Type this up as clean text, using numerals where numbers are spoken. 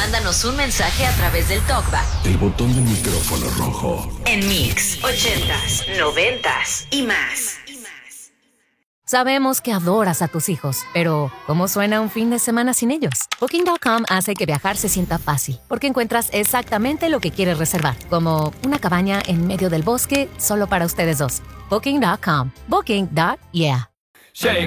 mándanos un mensaje a través del TalkBack. El botón del micrófono rojo. En Mix 80s, 90s y más. Sabemos que adoras a tus hijos, pero ¿cómo suena un fin de semana sin ellos? Booking.com hace que viajar se sienta fácil, porque encuentras exactamente lo que quieres reservar, como una cabaña en medio del bosque solo para ustedes dos. Booking.com. Booking.yeah. Shake